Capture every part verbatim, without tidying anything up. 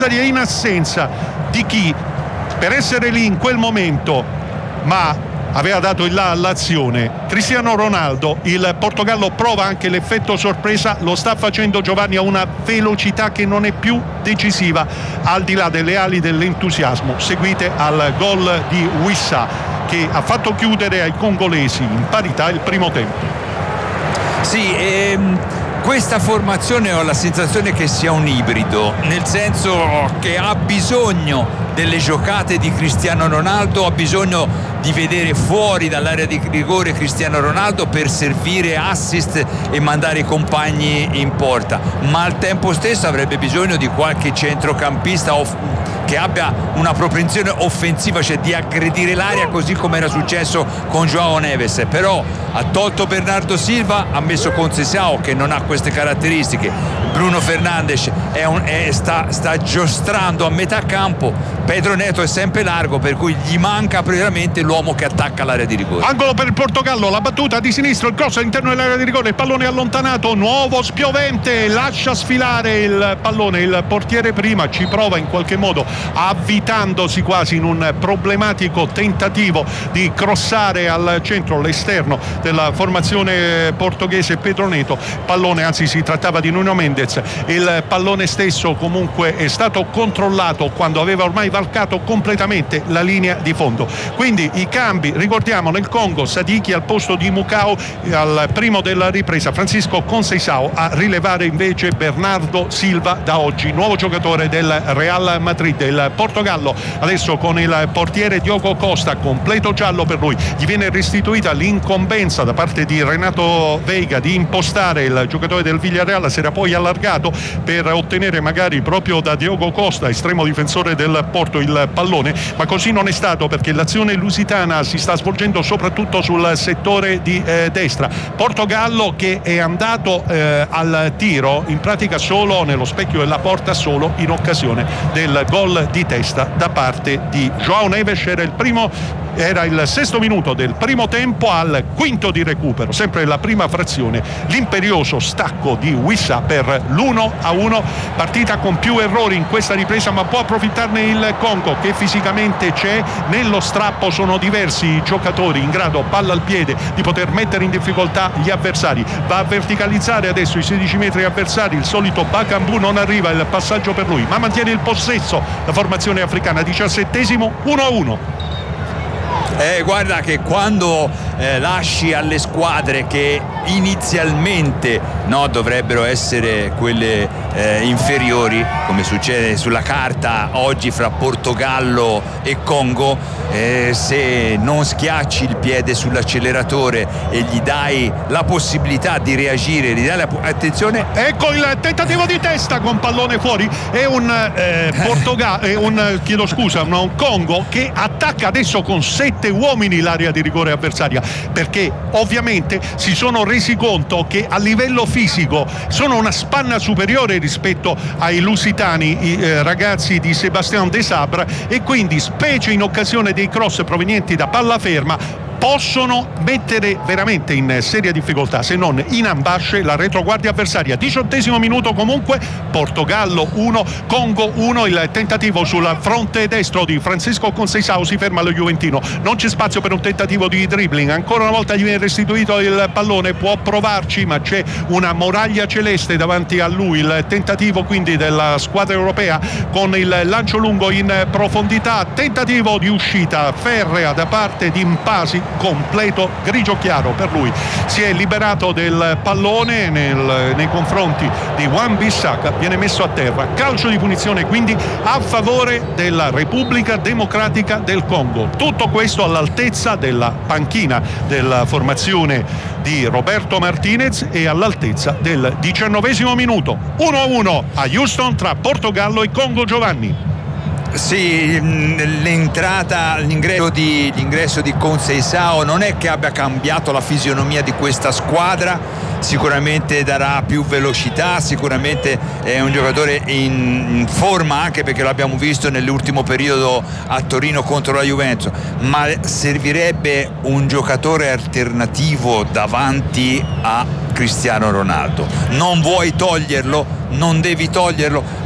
in assenza di chi per essere lì in quel momento ma aveva dato il là all'azione, Cristiano Ronaldo. Il Portogallo prova anche l'effetto sorpresa, lo sta facendo Giovanni a una velocità che non è più decisiva, al di là delle ali dell'entusiasmo seguite al gol di Wissa, che ha fatto chiudere ai congolesi in parità il primo tempo. Sì, ehm... questa formazione ho la sensazione che sia un ibrido, nel senso che ha bisogno delle giocate di Cristiano Ronaldo, ha bisogno di vedere fuori dall'area di rigore Cristiano Ronaldo per servire assist e mandare i compagni in porta, ma al tempo stesso avrebbe bisogno di qualche centrocampista off- che abbia una propensione offensiva, cioè di aggredire l'area, così come era successo con João Neves. Però ha tolto Bernardo Silva, ha messo Conceição che non ha queste caratteristiche, Bruno Fernandes è un, è, sta, sta giostrando a metà campo, Pedro Neto è sempre largo, per cui gli manca veramente l'uomo che attacca l'area di rigore. Angolo per il Portogallo, la battuta di sinistro, il cross all'interno dell'area di rigore, il pallone allontanato, nuovo spiovente, lascia sfilare il pallone, il portiere prima ci prova in qualche modo, avvitandosi quasi in un problematico tentativo di crossare al centro, l'esterno della formazione portoghese Pedro Neto, pallone, anzi si trattava di Nuno Mendes, il pallone stesso comunque è stato controllato quando aveva ormai varcato completamente la linea di fondo. Quindi i cambi, ricordiamo, nel Congo Sadiki al posto di Mukau al primo della ripresa, Francisco Conceição a rilevare invece Bernardo Silva, da oggi nuovo giocatore del Real Madrid. Il Portogallo adesso con il portiere Diogo Costa, completo giallo per lui, gli viene restituita l'incombenza da parte di Renato Veiga di impostare il giocatore del Villarreal, si era poi allargato per ottenere magari proprio da Diogo Costa, estremo difensore del Porto, il pallone, ma così non è stato, perché l'azione lusitana si sta svolgendo soprattutto sul settore di eh, destra. Portogallo che è andato eh, al tiro in pratica solo nello specchio della porta, solo in occasione del gol di testa da parte di João Neves. Era il primo Era il sesto minuto del primo tempo, al quinto di recupero, sempre la prima frazione, l'imperioso stacco di Wissa per l'uno a uno. Partita con più errori in questa ripresa, ma può approfittarne il Congo, che fisicamente c'è. Nello strappo sono diversi i giocatori in grado, palla al piede, di poter mettere in difficoltà gli avversari. Va a verticalizzare adesso i sedici metri avversari, il solito Bakambu non arriva il passaggio per lui, ma mantiene il possesso la formazione africana. Diciassettesimo, uno a uno. Eh, guarda che quando eh, lasci alle squadre che inizialmente no, dovrebbero essere quelle eh, inferiori, come succede sulla carta oggi fra Portogallo e Congo, eh, se non schiacci il piede sull'acceleratore e gli dai la possibilità di reagire, gli dai la... attenzione, ecco il tentativo di testa con pallone fuori. È un eh, Portogallo, è un chiedo scusa, un Congo che attacca adesso con sette uomini l'area di rigore avversaria, perché ovviamente si sono resi conto che a livello fisico sono una spanna superiore rispetto ai lusitani, i eh, ragazzi di Sébastien Desabre, e quindi, specie in occasione dei cross provenienti da palla ferma, possono mettere veramente in seria difficoltà, se non in ambasce, la retroguardia avversaria. Diciottesimo minuto comunque, Portogallo uno, Congo uno. Il tentativo sul fronte destro di Francisco Conceição, si ferma lo juventino, non c'è spazio per un tentativo di dribbling, ancora una volta gli viene restituito il pallone, può provarci ma c'è una muraglia celeste davanti a lui. Il tentativo quindi della squadra europea con il lancio lungo in profondità, tentativo di uscita ferrea da parte di Mpasi, completo grigio chiaro per lui. Si è liberato del pallone nel, nei confronti di Wan-Bissaka, viene messo a terra, calcio di punizione quindi a favore della Repubblica Democratica del Congo. Tutto questo all'altezza della panchina della formazione di Roberto Martinez e all'altezza del diciannovesimo minuto. uno a uno a Houston tra Portogallo e Congo. Giovanni. Sì, l'entrata, l'ingresso di, l'ingresso di Conceição non è che abbia cambiato la fisionomia di questa squadra, sicuramente darà più velocità, sicuramente è un giocatore in, in forma, anche perché l'abbiamo visto nell'ultimo periodo a Torino contro la Juventus, ma servirebbe un giocatore alternativo davanti a Cristiano Ronaldo. Non vuoi toglierlo, non devi toglierlo,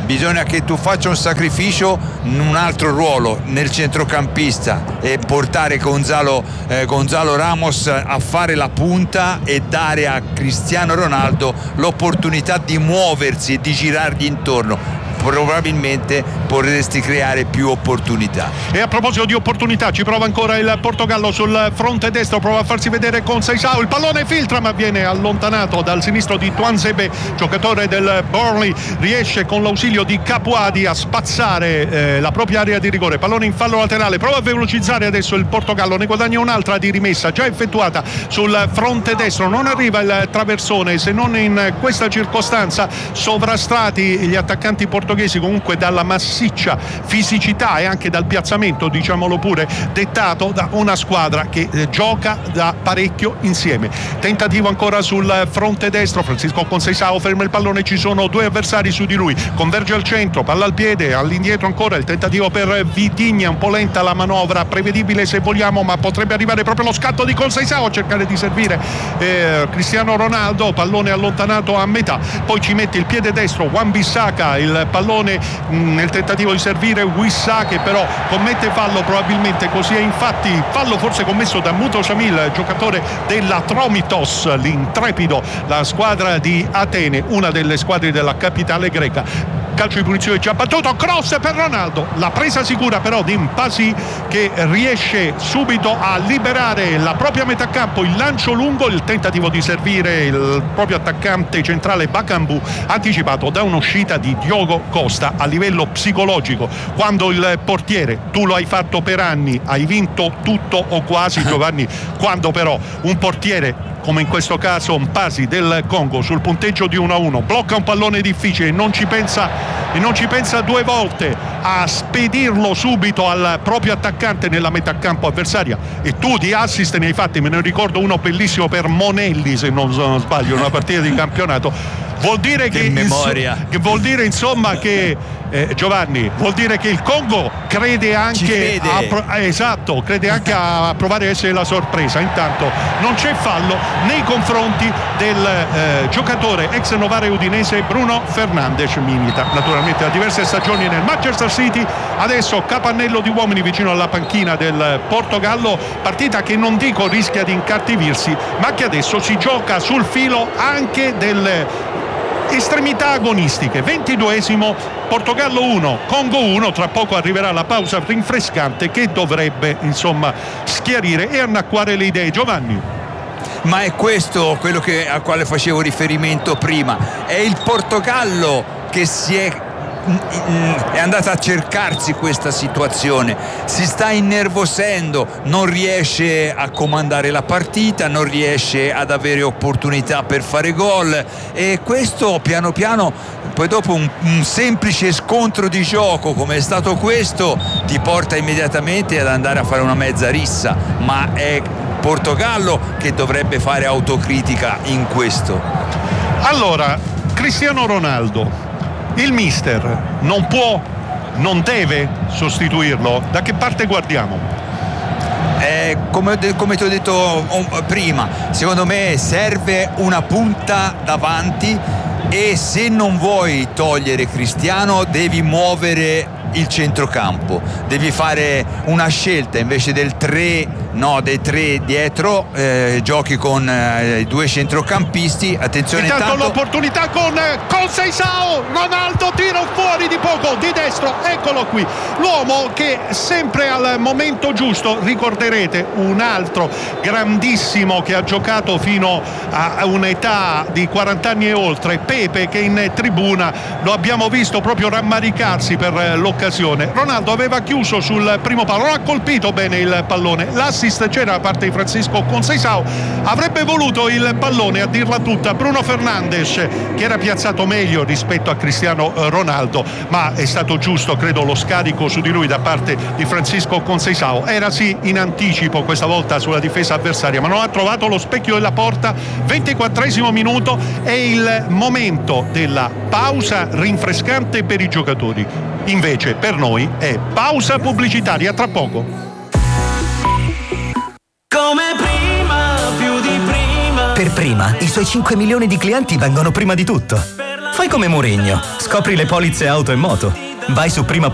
bisogna che tu faccia un sacrificio in un altro ruolo nel centrocampista e portare Gonzalo, eh, Gonzalo Ramos a fare la punta e dare a Cristiano Ronaldo l'opportunità di muoversi e di girargli intorno. Probabilmente potresti creare più opportunità. E a proposito di opportunità, ci prova ancora il Portogallo sul fronte destro, prova a farsi vedere con Seisao, il pallone filtra ma viene allontanato dal sinistro di Tuanzebe, giocatore del Burnley, riesce con l'ausilio di Capuadi a spazzare eh, la propria area di rigore, pallone in fallo laterale, prova a velocizzare adesso il Portogallo, ne guadagna un'altra di rimessa già effettuata sul fronte destro, non arriva il traversone se non in questa circostanza, sovrastati gli attaccanti portoghesi comunque dalla massiccia fisicità e anche dal piazzamento, diciamolo pure, dettato da una squadra che eh, gioca da parecchio insieme. Tentativo ancora sul fronte destro, Francisco Conceição ferma il pallone, ci sono due avversari su di lui, converge al centro, palla al piede, all'indietro ancora il tentativo per Vitinha, un po' lenta la manovra, prevedibile se vogliamo, ma potrebbe arrivare proprio lo scatto di Conceição a cercare di servire eh, Cristiano Ronaldo, pallone allontanato a metà, poi ci mette il piede destro Wan-Bissaka, il pallone mh, nel tentativo di servire Wissa, che però commette fallo, probabilmente così è, infatti fallo forse commesso da Muto Jamil, giocatore della Tromitos, l'intrepido, la squadra di Atene, una delle squadre della capitale greca. Calcio di punizione già battuto, cross per Ronaldo, la presa sicura però di Mpasi che riesce subito a liberare la propria metà campo, il lancio lungo, il tentativo di servire il proprio attaccante centrale Bakambu, anticipato da un'uscita di Diogo Costa. A livello psicologico, quando il portiere, tu lo hai fatto per anni, hai vinto tutto o quasi Giovanni, quando però un portiere come in questo caso Mpasi del Congo sul punteggio di uno a uno blocca un pallone difficile e non ci pensa e non ci pensa due volte a spedirlo subito al proprio attaccante nella metà campo avversaria, e tu di assist ne hai fatti, me ne ricordo uno bellissimo per Monelli se non sbaglio, una partita di campionato, vuol dire che, che memoria inso- che vuol dire insomma che eh, Giovanni, vuol dire che il Congo crede anche a pro- eh, esatto, crede anche a provare a essere la sorpresa. Intanto non c'è fallo nei confronti del eh, giocatore ex Novara udinese Bruno Fernandes, milita naturalmente da diverse stagioni nel Manchester City, adesso capannello di uomini vicino alla panchina del Portogallo, partita che non dico rischia di incattivirsi, ma che adesso si gioca sul filo anche del estremità agonistiche. ventiduesimo, Portogallo uno, Congo uno, tra poco arriverà la pausa rinfrescante che dovrebbe insomma schiarire e annacquare le idee. Giovanni. Ma è questo quello che, al quale facevo riferimento prima, è il Portogallo che si è è andata a cercarsi questa situazione, si sta innervosendo, non riesce a comandare la partita, non riesce ad avere opportunità per fare gol, e questo piano piano poi dopo un, un semplice scontro di gioco come è stato questo ti porta immediatamente ad andare a fare una mezza rissa, ma è Portogallo che dovrebbe fare autocritica in questo. Allora, Cristiano Ronaldo, il mister non può, non deve sostituirlo? Da che parte guardiamo? Eh, come, come ti ho detto oh, prima, secondo me serve una punta davanti, e se non vuoi togliere Cristiano devi muovere il centrocampo, devi fare una scelta invece del tre, no, dei tre dietro, eh, giochi con eh, i due centrocampisti. Attenzione, intanto, intanto l'opportunità con Conceição, Ronaldo tira fuori di poco di destro, eccolo qui l'uomo che sempre al momento giusto, ricorderete un altro grandissimo che ha giocato fino a un'età di quaranta anni e oltre, Pepe, che in tribuna lo abbiamo visto proprio rammaricarsi per l'occasione. Ronaldo aveva chiuso sul primo palo, non ha colpito bene il pallone, l'assist c'era da parte di Francisco Conceição, avrebbe voluto il pallone, a dirla tutta, Bruno Fernandes, che era piazzato meglio rispetto a Cristiano Ronaldo, ma è stato giusto credo lo scarico su di lui da parte di Francisco Conceição, era sì in anticipo questa volta sulla difesa avversaria, ma non ha trovato lo specchio della porta. Ventiquattresimo minuto, è il momento della pausa rinfrescante per i giocatori. Invece per noi è pausa pubblicitaria, tra poco. Come prima, più di prima. Per Prima, i suoi cinque milioni di clienti vengono prima di tutto. Fai come Mourinho, scopri le polizze auto e moto. Vai su prima